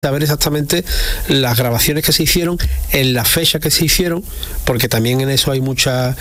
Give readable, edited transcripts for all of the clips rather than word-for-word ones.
saber exactamente las grabaciones que se hicieron, en la fecha que se hicieron, porque también en eso hay mucha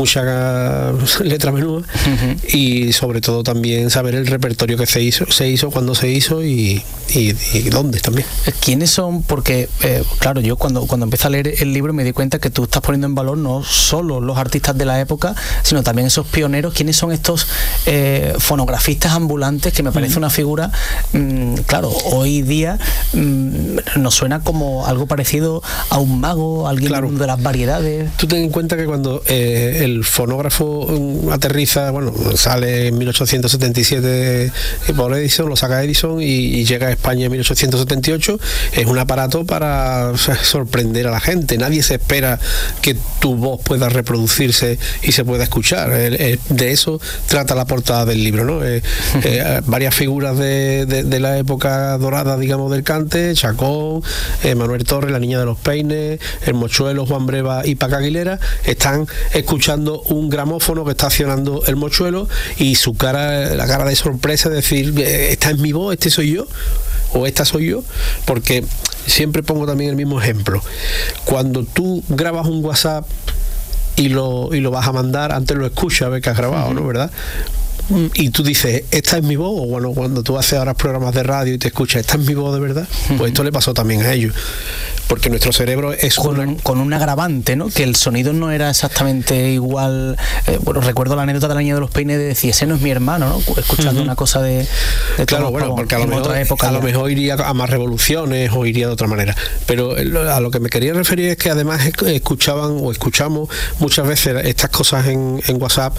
letra menuda, y sobre todo también saber el repertorio que se hizo, cuándo se hizo y dónde también. ¿Quiénes son? Porque, claro, yo cuando empecé a leer el libro me di cuenta que tú estás poniendo en valor no solo los artistas de la época, sino también esos pioneros. ¿Quiénes son estos fonografistas ambulantes? Que me parece una figura, claro, hoy día nos suena como algo parecido a un mago, alguien claro. de las variedades. Tú ten en cuenta que cuando el fonógrafo aterriza, bueno, sale en 1877 por Edison, lo saca Edison y llega a España en 1878, es un aparato para sorprender a la gente. Nadie se espera que tu voz pueda reproducirse y se pueda escuchar. De eso trata la portada del libro, ¿no? Varias figuras de la época dorada, digamos, del cante, Chacón, Manuel Torres, la Niña de los Peines, el Mochuelo, Juan Breva y Paca Aguilera, están escuchando un gramófono que está accionando el Mochuelo, y su cara, la cara de sorpresa, es decir, esta es mi voz, este soy yo, o esta soy yo, porque siempre pongo también el mismo ejemplo. Cuando tú grabas un WhatsApp y lo vas a mandar, antes lo escuchas, a ver que has grabado, ¿no? ¿Verdad? Y tú dices, esta es mi voz, o bueno, cuando tú haces ahora programas de radio y te escuchas, esta es mi voz de verdad, pues esto le pasó también a ellos, porque nuestro cerebro es con un agravante, ¿no? Que el sonido no era exactamente igual. Bueno, recuerdo la anécdota de la Niña de los Peines de decir, ese no es mi hermano, ¿no? Escuchando una cosa de claro, bueno, porque a lo mejor iría a más revoluciones o iría de otra manera, pero a lo que me quería referir es que además escuchamos muchas veces estas cosas en WhatsApp,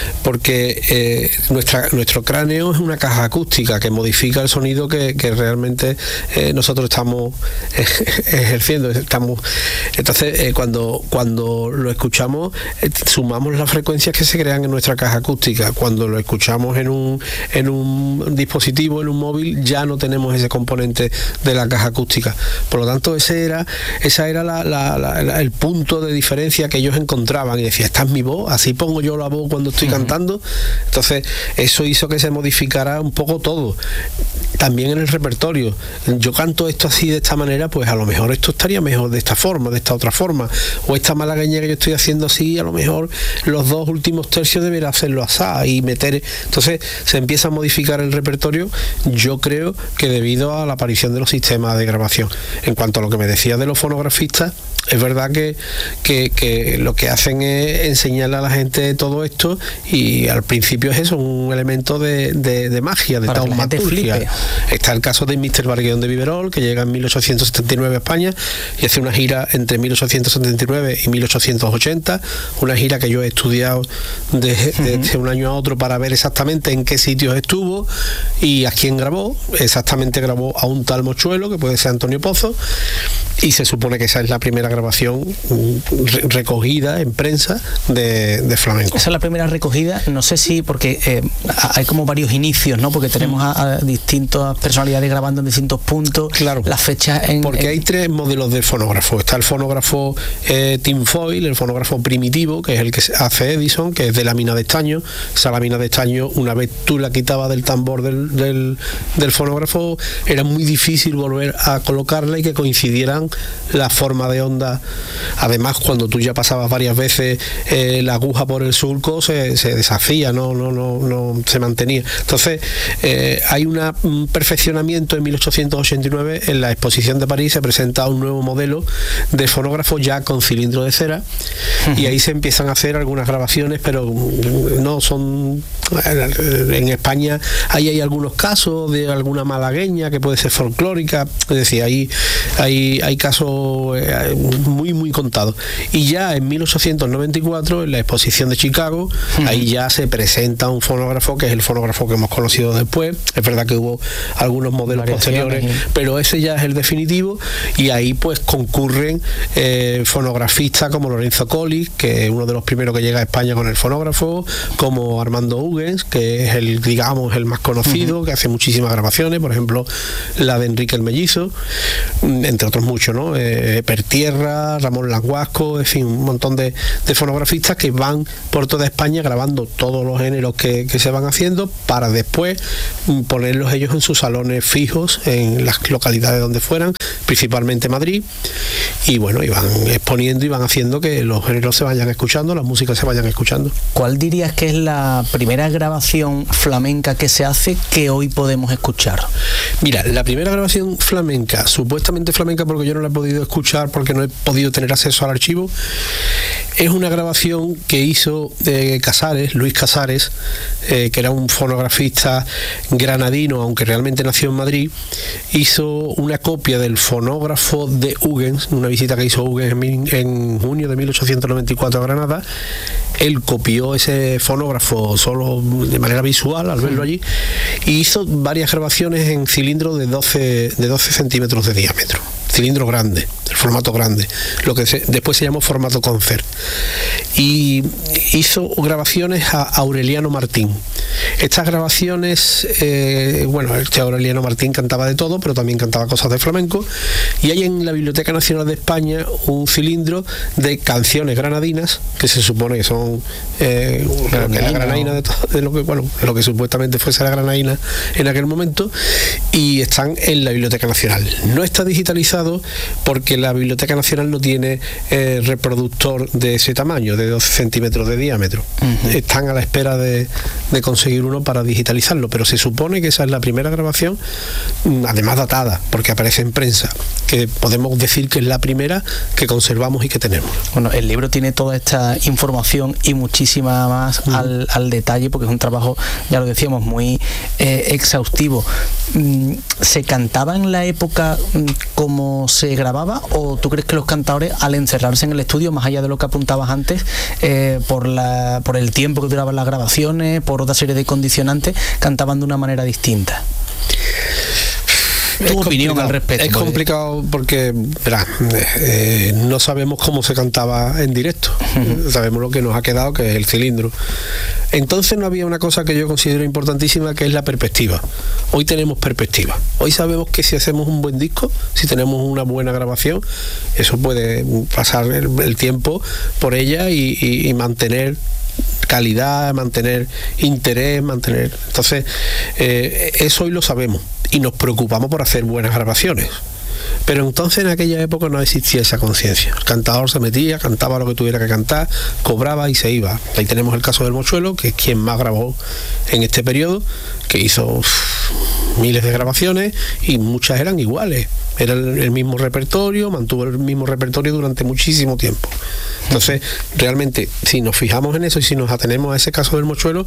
porque nuestro cráneo es una caja acústica que modifica el sonido que realmente nosotros estamos ejerciendo. Entonces, cuando lo escuchamos, sumamos las frecuencias que se crean en nuestra caja acústica. Cuando lo escuchamos en un dispositivo, en un móvil, ya no tenemos ese componente de la caja acústica. Por lo tanto, esa era el punto de diferencia que ellos encontraban, y decía, esta es mi voz, así pongo yo la voz cuando estoy cantando. Entonces, eso hizo que se modificara un poco todo. También en el repertorio, yo canto esto así de esta manera, pues a lo mejor esto estaría mejor de esta forma, de esta otra forma, o esta malagueña que yo estoy haciendo así, a lo mejor los dos últimos tercios debería hacerlo así y meter. Entonces se empieza a modificar el repertorio, yo creo que debido a la aparición de los sistemas de grabación. En cuanto a lo que me decía de los fonografistas, es verdad que lo que hacen es enseñarle a la gente todo esto, y al principio es eso, un elemento de magia, de taumaturgia. Está el caso de Mr. Bargueón de Viverol, que llega en 1879 a España y hace una gira entre 1879 y 1880, una gira que yo he estudiado desde un año a otro para ver exactamente en qué sitios estuvo y a quién grabó. Exactamente grabó a un tal Mochuelo, que puede ser Antonio Pozo, y se supone que esa es la primera grabación recogida en prensa de flamenco. Esa es la primera recogida, no sé si, porque hay como varios inicios, ¿no? Porque tenemos a distintas personalidades grabando en distintos puntos. Claro. Las fechas porque hay tres modelos de fonógrafo. Está el fonógrafo tinfoil, el fonógrafo primitivo, que es el que hace Edison, que es de lámina de estaño. Esa lámina de estaño, una vez tú la quitabas del tambor del fonógrafo, era muy difícil volver a colocarla y que coincidieran la forma de onda. Además, cuando tú ya pasabas varias veces la aguja por el surco, se deshacía, no se mantenía. Entonces, hay un perfeccionamiento. En 1889, en la exposición de París, se presenta un nuevo modelo de fonógrafo ya con cilindro de cera, y ahí se empiezan a hacer algunas grabaciones, pero no son... En España ahí hay algunos casos de alguna malagueña que puede ser folclórica, es decir, hay casos muy contados. Y ya en 1894, en la exposición de Chicago, ahí ya se presenta un fonógrafo que es el fonógrafo que hemos conocido después. Es verdad que hubo algunos modelos posteriores, pero ese ya es el definitivo, y ahí pues concurren fonografistas como Lorenzo Colli, que es uno de los primeros que llega a España con el fonógrafo, como Armando Ugue, Hugens, que es el, digamos, el más conocido, que hace muchísimas grabaciones, por ejemplo, la de Enrique el Mellizo, entre otros muchos, ¿no? Pertierra, Ramón Languasco, en fin, un montón de fonografistas que van por toda España grabando todos los géneros que se van haciendo para después ponerlos ellos en sus salones fijos en las localidades donde fueran, principalmente Madrid, y bueno, iban exponiendo y van haciendo que los géneros se vayan escuchando, las músicas se vayan escuchando. ¿Cuál dirías que es la primera grabación flamenca que se hace que hoy podemos escuchar? Mira, la primera grabación flamenca, supuestamente flamenca porque yo no la he podido escuchar porque no he podido tener acceso al archivo, es una grabación que hizo Casares, Luis Casares, que era un fonografista granadino, aunque realmente nació en Madrid. Hizo una copia del fonógrafo de Hugens, una visita que hizo Hugens en junio de 1894 a Granada. Él copió ese fonógrafo solo de manera visual al verlo allí y hizo varias grabaciones en cilindro de 12 centímetros de diámetro, cilindro grande, el formato grande, lo que después se llamó formato concert, y hizo grabaciones a Aureliano Martín. Estas grabaciones, Aureliano Martín cantaba de todo, pero también cantaba cosas de flamenco, y hay en la Biblioteca Nacional de España un cilindro de canciones granadinas, que se supone que son la granaína de lo que supuestamente fuese la granaína en aquel momento, y están en la Biblioteca Nacional. No está digitalizado porque la Biblioteca Nacional no tiene reproductor de ese tamaño, de 12 centímetros de diámetro. Están a la espera de conseguir uno para digitalizarlo, pero se supone que esa es la primera grabación, además datada, porque aparece en prensa, que podemos decir que es la primera que conservamos y que tenemos. Bueno, el libro tiene toda esta información y muchísima más al detalle, porque es un trabajo, ya lo decíamos, muy exhaustivo. ¿Se cantaba en la época como se grababa, o tú crees que los cantadores, al encerrarse en el estudio, más allá de lo que apuntabas antes, por el tiempo que duraban las grabaciones, por otra serie de condicionantes, cantaban de una manera distinta? ¿Tu opinión al respecto? Es complicado porque, no sabemos cómo se cantaba en directo. Sabemos lo que nos ha quedado, que es el cilindro. Entonces no había una cosa que yo considero importantísima, que es la perspectiva. Hoy tenemos perspectiva. Hoy sabemos que si hacemos un buen disco, si tenemos una buena grabación, eso puede pasar el tiempo por ella y mantener calidad, mantener interés, Entonces, eso hoy lo sabemos y nos preocupamos por hacer buenas grabaciones. Pero entonces en aquella época no existía esa conciencia. El cantador se metía, cantaba lo que tuviera que cantar, cobraba y se iba. Ahí tenemos el caso del Mochuelo, que es quien más grabó en este periodo, que hizo miles de grabaciones y muchas eran iguales. Era el mismo repertorio, mantuvo el mismo repertorio durante muchísimo tiempo. Entonces, realmente, si nos fijamos en eso y si nos atenemos a ese caso del Mochuelo,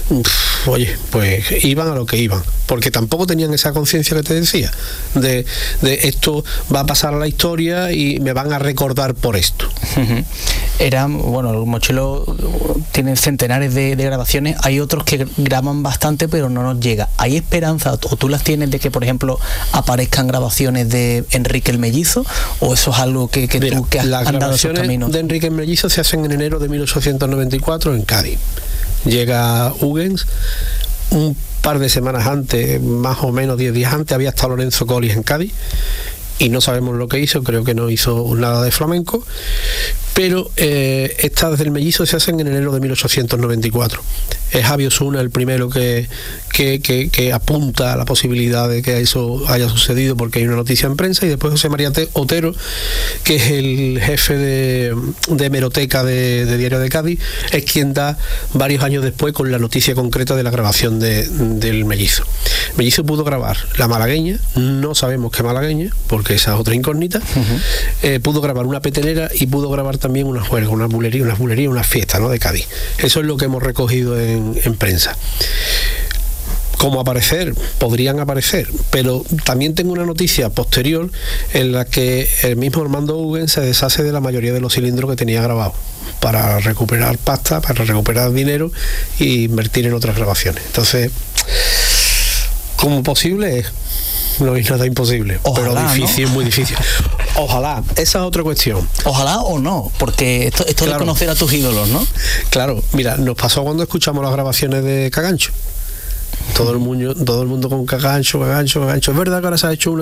pues iban a lo que iban, porque tampoco tenían esa conciencia que te decía, de esto va a pasar a la historia y me van a recordar por esto. El Mochuelo tiene centenares de grabaciones, hay otros que graban bastante pero no nos llega. ¿Hay esperanza, o tú las tienes, de que, por ejemplo, aparezcan grabaciones de Enrique el Mellizo, o eso es algo que tú que has andado esos caminos? De Enrique el Mellizo se hacen en enero de 1894 en Cádiz. Llega Hugens, un par de semanas antes, más o menos 10 días antes, había estado Lorenzo Collis en Cádiz y no sabemos lo que hizo, creo que no hizo nada de flamenco, pero estas del Mellizo se hacen en enero de 1894. Es Javi Osuna el primero que apunta a la posibilidad de que eso haya sucedido, porque hay una noticia en prensa, y después José María Otero, que es el jefe de hemeroteca de Diario de Cádiz, es quien da varios años después con la noticia concreta de la grabación del Mellizo. Mellizo pudo grabar la malagueña, no sabemos qué malagueña, porque esa es otra incógnita. Pudo grabar una petenera y pudo grabar también una juerga, unas bulerías, unas fiestas, ¿no?, de Cádiz. Eso es lo que hemos recogido en prensa. ¿Cómo aparecer? Podrían aparecer, pero también tengo una noticia posterior en la que el mismo Armando Hugens se deshace de la mayoría de los cilindros que tenía grabados para recuperar pasta, para recuperar dinero e invertir en otras grabaciones. Entonces, como posible es, no hay nada imposible. Ojalá, pero difícil, ¿no? Muy difícil. Ojalá, esa es otra cuestión. Ojalá o no, porque esto claro, de conocer a tus ídolos, ¿no? Claro, mira, nos pasó cuando escuchamos las grabaciones de Cagancho. Todo el mundo con Cagancho. Es verdad que ahora se ha hecho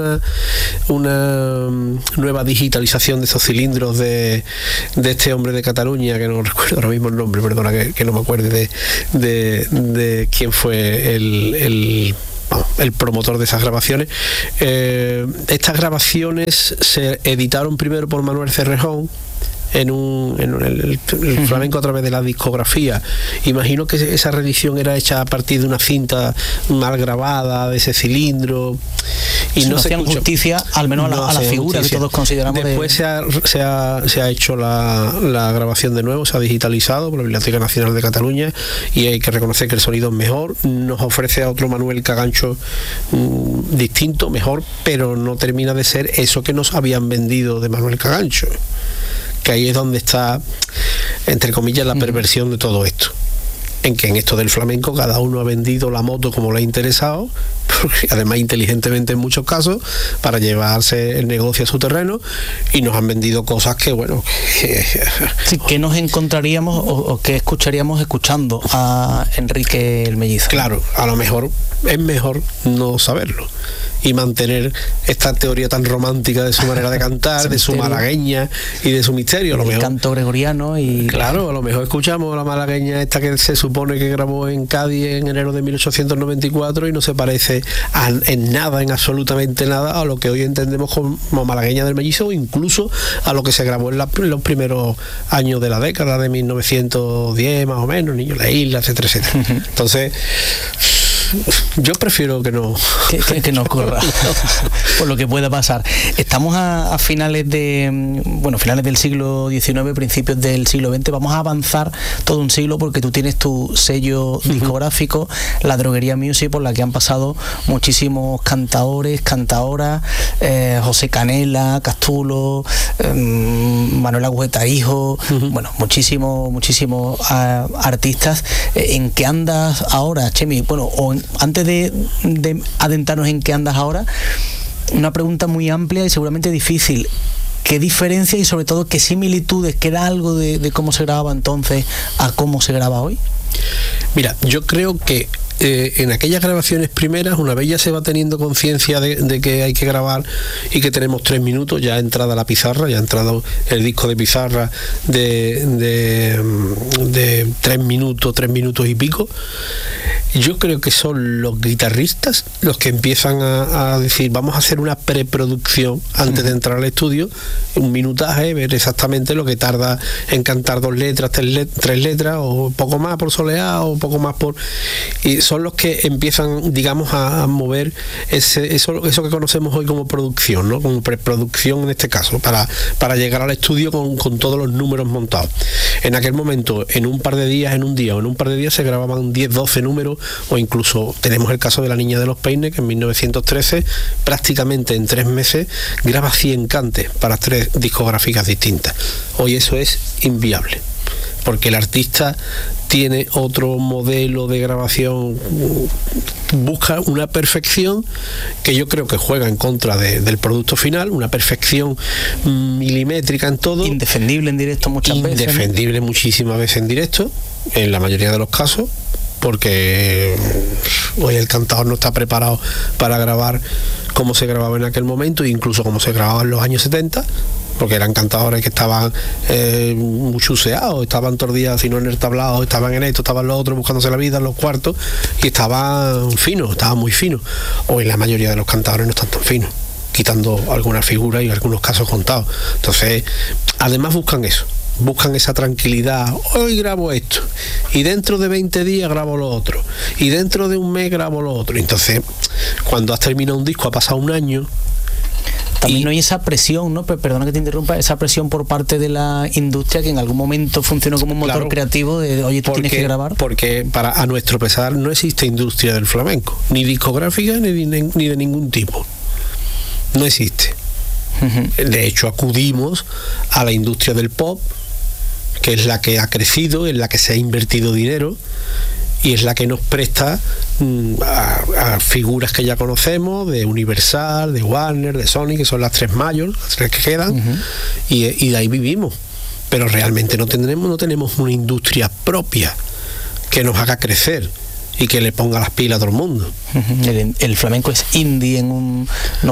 una nueva digitalización de esos cilindros de este hombre de Cataluña, que no recuerdo ahora mismo el nombre, perdona que no me acuerde de quién fue el promotor de esas grabaciones. Estas grabaciones se editaron primero por Manuel Cerrejón en el flamenco a través de la discografía. Imagino que esa reedición era hecha a partir de una cinta mal grabada de ese cilindro y no se hacían justicia, al menos a la figura que todos consideramos. Después se ha hecho la grabación de nuevo, se ha digitalizado por la Biblioteca Nacional de Cataluña y hay que reconocer que el sonido es mejor. Nos ofrece a otro Manuel Cagancho distinto, mejor, pero no termina de ser eso que nos habían vendido de Manuel Cagancho, que ahí es donde está, entre comillas, la perversión de todo esto, en que en esto del flamenco cada uno ha vendido la moto como le ha interesado, porque además inteligentemente en muchos casos, para llevarse el negocio a su terreno, y nos han vendido cosas que, bueno... Sí, que nos encontraríamos o que escucharíamos escuchando a Enrique el Mellizo. Claro, a lo mejor es mejor no saberlo y mantener esta teoría tan romántica de su manera de cantar, de su malagueña y de su misterio. A lo mejor, canto gregoriano y... Claro, a lo mejor escuchamos a la malagueña esta que se supone que grabó en Cádiz en enero de 1894 y no se parece en nada, en absolutamente nada, a lo que hoy entendemos como malagueña del Mellizo, o incluso a lo que se grabó en los primeros años de la década de 1910 más o menos, Niño de la Isla, etcétera, etcétera. Entonces... yo prefiero que no que no ocurra por lo que pueda pasar. Estamos a finales del siglo XIX, principios del siglo XX. Vamos a avanzar todo un siglo porque tú tienes tu sello discográfico, La Droguería Music, por la que han pasado muchísimos cantaores, cantaoras, José Canela, Castulo, Manuel Agüeta Hijo, bueno, muchísimos artistas. ¿En qué andas ahora, Chemi? Bueno, antes de adentrarnos en qué andas ahora, una pregunta muy amplia y seguramente difícil. ¿Qué diferencia y sobre todo qué similitudes, queda algo de cómo se grababa entonces a cómo se graba hoy? Mira, yo creo que en aquellas grabaciones primeras, una vez ya se va teniendo conciencia de que hay que grabar y que tenemos 3 minutos, ya ha entrado la pizarra, ya ha entrado el disco de pizarra de 3 minutos y pico. Yo creo que son los guitarristas los que empiezan a decir, vamos a hacer una preproducción antes de entrar al estudio, un minutaje, ver exactamente lo que tarda en cantar 2 letras, 3 letras, o poco más por soleado, o poco más por... Y son los que empiezan, digamos, a mover eso que conocemos hoy como producción, ¿no? Como preproducción en este caso, para llegar al estudio con todos los números montados. En aquel momento, en un par de días se grababan 10, 12 números, o incluso tenemos el caso de La Niña de los Peines, que en 1913, prácticamente en 3 meses, graba 100 cantes para 3 discográficas distintas. Hoy eso es inviable, porque el artista tiene otro modelo de grabación, busca una perfección que yo creo que juega en contra del producto final, una perfección milimétrica en todo. Indefendible en directo muchas veces. Indefendible muchísimas veces en directo, en la mayoría de los casos, porque hoy el cantador no está preparado para grabar como se grababa en aquel momento, incluso como se grababa en los años 70, porque eran cantadores que estaban muy chuseados, estaban todos los días, si no en el tablado, estaban en esto, estaban los otros buscándose la vida en los cuartos, y estaban finos, estaban muy finos. Hoy la mayoría de los cantadores no están tan finos, quitando algunas figuras y algunos casos contados. Entonces, además buscan esa tranquilidad. Hoy grabo esto y dentro de 20 días grabo lo otro y dentro de un mes grabo lo otro. Entonces, cuando has terminado un disco, ha pasado un año. También no hay esa presión, ¿no? Perdona que te interrumpa, esa presión por parte de la industria que en algún momento funcionó como un motor creativo de, oye, tú tienes que grabar. Porque a nuestro pesar no existe industria del flamenco, ni discográfica ni de ningún tipo. No existe. De hecho, acudimos a la industria del pop, que es la que ha crecido, en la que se ha invertido dinero, y es la que nos presta a figuras que ya conocemos, de Universal, de Warner, de Sony, que son las tres mayores, las tres que quedan, y de ahí vivimos. Pero realmente no tenemos una industria propia que nos haga crecer y que le ponga las pilas a todo el mundo. El flamenco es indie en un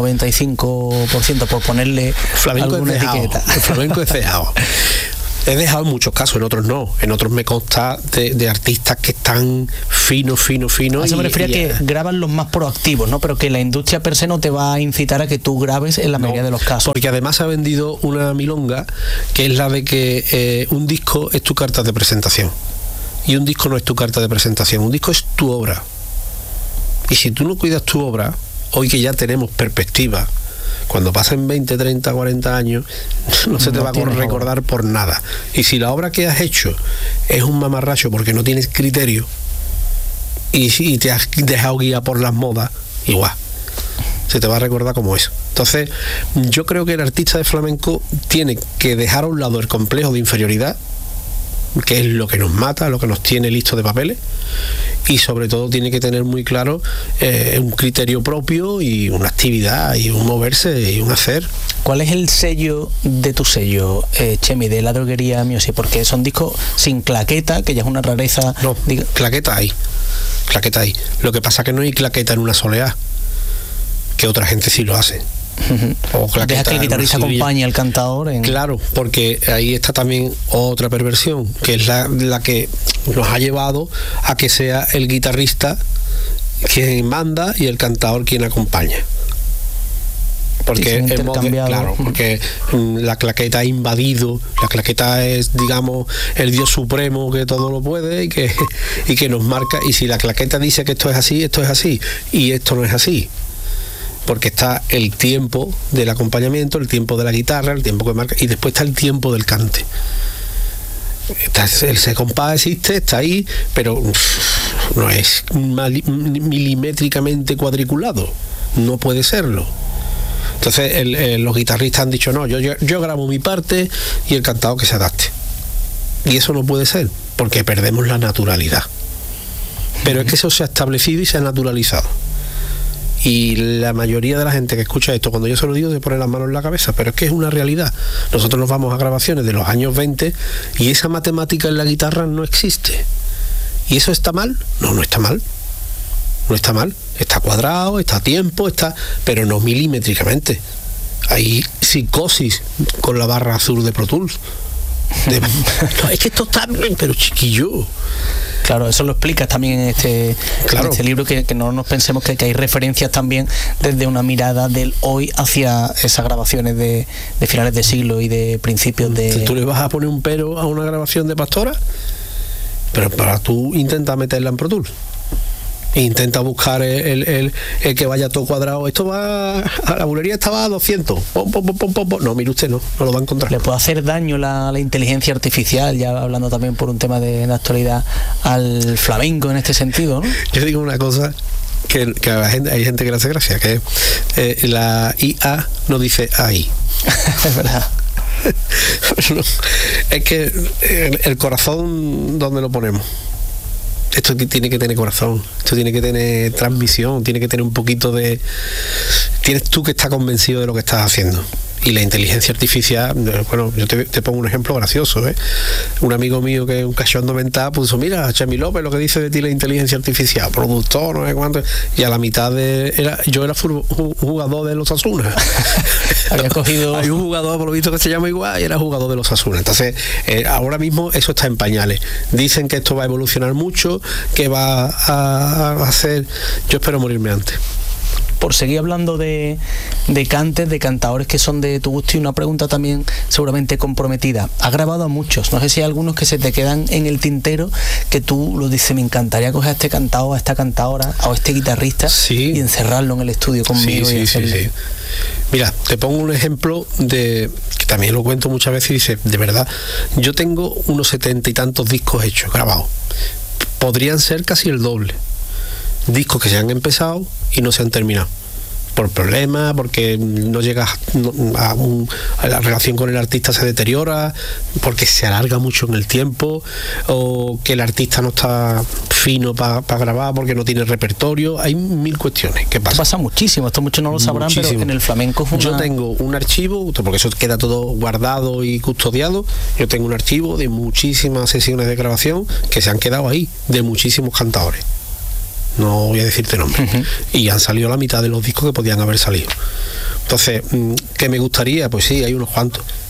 95%, por ponerle alguna etiqueta. El flamenco es dejado. He dejado en muchos casos, en otros no. En otros me consta de artistas que están fino. A eso me refería que graban los más proactivos, ¿no? Pero que la industria per se no te va a incitar a que tú grabes en la mayoría de los casos. Porque además ha vendido una milonga que es la de que un disco es tu carta de presentación. Y un disco no es tu carta de presentación, un disco es tu obra. Y si tú no cuidas tu obra, hoy que ya tenemos perspectiva, cuando pasen 20, 30, 40 años, no se te va a recordar por nada. Y si la obra que has hecho es un mamarracho porque no tienes criterio y te has dejado guiar por las modas, igual, se te va a recordar como eso. Entonces, yo creo que el artista de flamenco tiene que dejar a un lado el complejo de inferioridad, que es lo que nos mata, lo que nos tiene listos de papeles, y sobre todo tiene que tener muy claro un criterio propio y una actividad y un moverse y un hacer. ¿Cuál es el sello de tu sello, Chemi, de La Droguería Music? Porque son discos sin claqueta, que ya es una rareza. No, claqueta hay. Lo que pasa es que no hay claqueta en una soleá, que otra gente sí lo hace. O deja que el guitarrista acompañe al cantador Claro, porque ahí está también otra perversión, que es la que nos ha llevado a que sea el guitarrista quien manda y el cantador quien acompaña. Porque porque la claqueta ha invadido, la claqueta es, digamos, el Dios supremo que todo lo puede y que nos marca, y si la claqueta dice que esto es así, y esto no es así. Porque está el tiempo del acompañamiento, el tiempo de la guitarra, el tiempo que marca, y después está el tiempo del cante. Ese compás existe, está ahí, pero no es milimétricamente cuadriculado, no puede serlo. Entonces los guitarristas han dicho, no, yo grabo mi parte y el cantado que se adapte. Y eso no puede ser, porque perdemos la naturalidad. Pero es que eso se ha establecido y se ha naturalizado. Y la mayoría de la gente que escucha esto, cuando yo se lo digo, se pone las manos en la cabeza, pero es que es una realidad. Nosotros nos vamos a grabaciones de los años 20 y esa matemática en la guitarra no existe. ¿Y eso está mal? No está mal. No está mal. Está cuadrado, está a tiempo, pero no milimétricamente. Hay psicosis con la barra azul de Pro Tools. No, es que esto está bien, pero chiquillo. Claro, eso lo explicas también en este libro, que no nos pensemos que hay referencias también desde una mirada del hoy hacia esas grabaciones de finales de siglo y de principios de... ¿Tú le vas a poner un pero a una grabación de Pastora? Pero para tú intenta meterla en Pro Tools. Intenta buscar el que vaya todo cuadrado. Esto va a la bulería, estaba a 200. No, mire usted, no lo va a encontrar. ¿Le puede hacer daño la inteligencia artificial, ya hablando también por un tema de actualidad, al flamenco en este sentido, ¿no? Yo digo una cosa que hay gente que le hace gracia, que la IA no dice AI. Es verdad. Es que el corazón, ¿dónde lo ponemos? Esto tiene que tener corazón, esto tiene que tener transmisión, tiene que tener un poquito de... Tienes tú que estar convencido de lo que estás haciendo. Y la inteligencia artificial, bueno, yo te pongo un ejemplo gracioso, ¿eh? Un amigo mío que es un cachondo mental puso, mira, Chemi López, lo que dice de ti la inteligencia artificial, productor, no sé cuánto, y a la mitad yo era jugador de los Osasuna. Había cogido... Hay un jugador, por lo visto, que se llama igual, y era jugador de los Osasuna. Entonces, ahora mismo eso está en pañales. Dicen que esto va a evolucionar mucho, que va a hacer... Yo espero morirme antes. Por seguir hablando de cantes, de cantadores que son de tu gusto, y una pregunta también seguramente comprometida. Has grabado a muchos, no sé si hay algunos que se te quedan en el tintero, que tú lo dices, me encantaría coger a este cantador, a esta cantadora, o a este guitarrista, sí, y encerrarlo en el estudio conmigo. Sí. Mira, te pongo un ejemplo que también lo cuento muchas veces y dice, de verdad, yo tengo unos 70 y tantos discos hechos, grabados. Podrían ser casi el doble. Discos que se han empezado y no se han terminado, por problemas, porque no llegas a la relación con el artista se deteriora, porque se alarga mucho en el tiempo, o que el artista no está fino para grabar porque no tiene repertorio. Hay mil cuestiones que pasan. Esto pasa muchísimo, esto muchos no lo sabrán, muchísimo. Pero en el flamenco yo tengo un archivo, porque eso queda todo guardado y custodiado. Yo tengo un archivo de muchísimas sesiones de grabación que se han quedado ahí, de muchísimos cantadores. No voy a decirte nombres. Y han salido la mitad de los discos que podían haber salido. Entonces, ¿qué me gustaría? Pues sí, hay unos cuantos.